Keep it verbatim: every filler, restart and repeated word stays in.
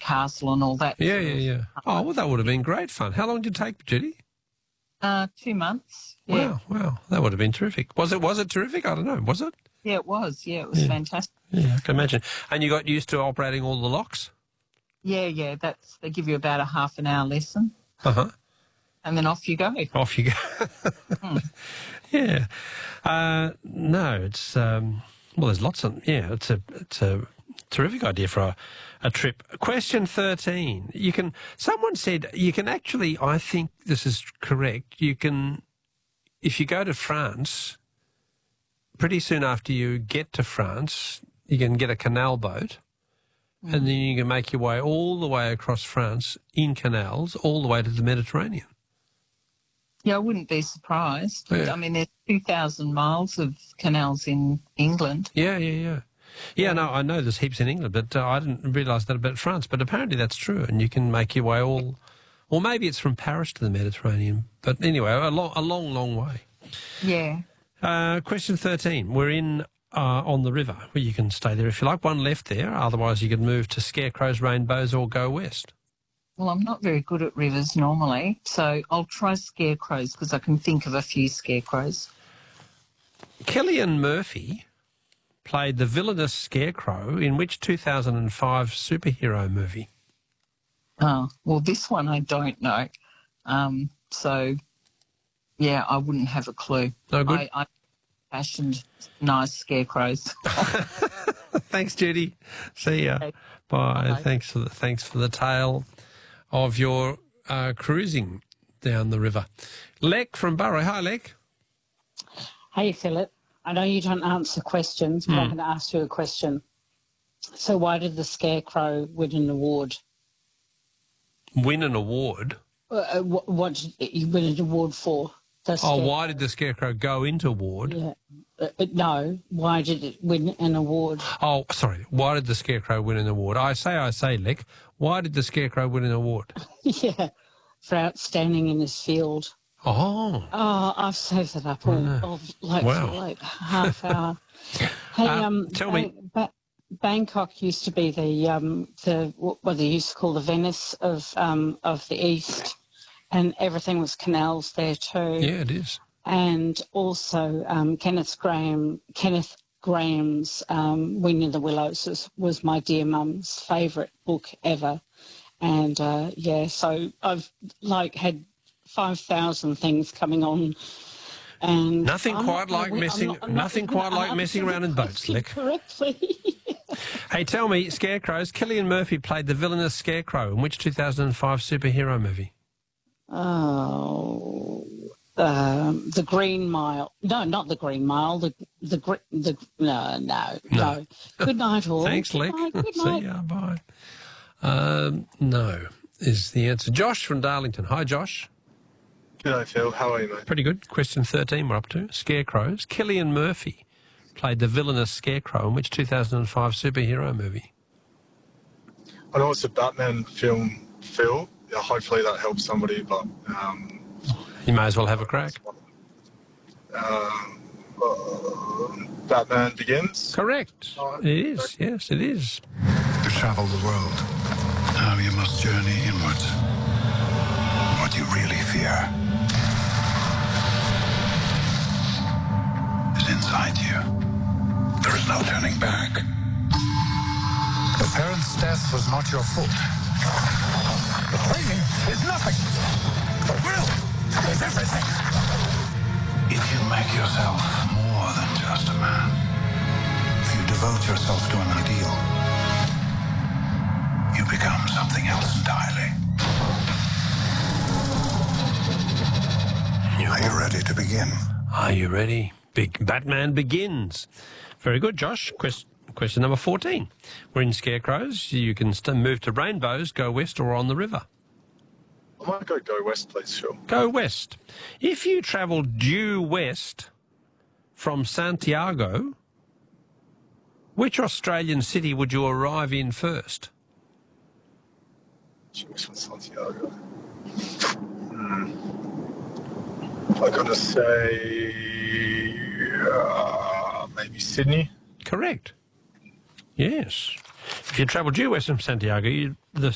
castle and all that. Yeah, sort yeah, of yeah. stuff. Oh, well, that would have been great fun. How long did it take, Judy? Uh, two months. Yeah. Wow, wow. That would have been terrific. Was it Was it terrific? I don't know. Was it? Yeah, it was. Yeah, it was Yeah. fantastic. Yeah, I can imagine. And you got used to operating all the locks? Yeah, yeah. That's they give you about a half an hour lesson, Uh-huh. and then off you go. Off you go. Hmm. Yeah. Uh, no, it's, um, well, there's lots of, yeah, it's a, it's a terrific idea for a, a trip. Question thirteen. You can, someone said you can actually, I think this is correct, you can, if you go to France, pretty soon after you get to France, you can get a canal boat. Mm. And then you can make your way all the way across France in canals, all the way to the Mediterranean. Yeah, I wouldn't be surprised. Yeah. I mean, there's two thousand miles of canals in England. Yeah, yeah, yeah. Yeah, no, I know there's heaps in England, but uh, I didn't realise that about France. But apparently that's true, and you can make your way all, or maybe it's from Paris to the Mediterranean. But anyway, a long, a long, long way. Yeah. Uh, question thirteen. We're in uh, on the river. Well, you can stay there if you like. One left there. Otherwise, you could move to Scarecrows, Rainbows, or go west. Well, I'm not very good at rivers normally, so I'll try Scarecrows because I can think of a few scarecrows. Cillian Murphy played the villainous Scarecrow in which two thousand five superhero movie? Oh, well, this one I don't know. Um, so, yeah, I wouldn't have a clue. No good? I, I fashioned nice scarecrows. Thanks, Judy. See ya. Okay. Bye. Bye. Thanks for the, thanks for the tale of your uh, cruising down the river. Lek from Burrow. Hi, Lek. Hey, Philip. I know you don't answer questions, but Hmm. I'm going to ask you a question. So why did the Scarecrow win an award? Win an award? Uh, what, what did you win an award for? The Oh, Scarecrow? why did the Scarecrow go into award? Yeah. Uh, uh, no, why did it win an award? Oh, sorry. Why did the Scarecrow win an award? I say, I say, Lek. Why did the Scarecrow win an award? Yeah, for outstanding in his field. Oh. Oh, I've saved that up all, all like, Wow. for like half hour. Hey, Uh, um, tell me- Ba- Bangkok used to be the um, the what they used to call the Venice of um, of the East, and everything was canals there too. Yeah, it is. And also um, Kenneth Graham, Kenneth Graham's um, Wind in the Willows was, was my dear mum's favourite book ever. And uh, yeah, so I've like had five thousand things coming on. And Nothing I'm quite not like gonna win- messing- I'm not- I'm not nothing gonna quite like answer messing the around in boats, question Lick. Correctly. Hey, tell me, Scarecrows, Cillian Murphy played the villainous Scarecrow in which two thousand five superhero movie? Oh, um, the Green Mile. No, not the Green Mile. The the gr- the no no No. no. Good night, all. Thanks, Good Lick. night, good See night. ya, bye. Um, no, is the answer. Josh from Darlington. Hi, Josh. G'day, Phil. How are you, mate? Pretty good. Question thirteen we're up to. Scarecrows. Cillian Murphy played the villainous Scarecrow in which two thousand five superhero movie? I know it's a Batman film, Phil. Yeah, hopefully that helps somebody, but um, You may as well have a crack. um, uh, Batman Begins. Correct. Oh, It is. Yes, it is. You travel the world. Now you must journey inwards. What you really fear is inside you. There is no turning back. The parent's death was not your fault. The training is nothing. The will is everything. If you make yourself more than just a man, if you devote yourself to an ideal, you become something else entirely. Are you ready to begin? Are you ready? Big Batman Begins. Very good, Josh. Quest- question number fourteen. We're in Scarecrows. You can st- move to Rainbows, go west or on the river. I might go go west, please, Phil. Go west. If you travel due west from Santiago, which Australian city would you arrive in first? West from Santiago. Hmm. I'm going to say uh, maybe Sydney. Correct. Yes. If you travel due west from Santiago, you'd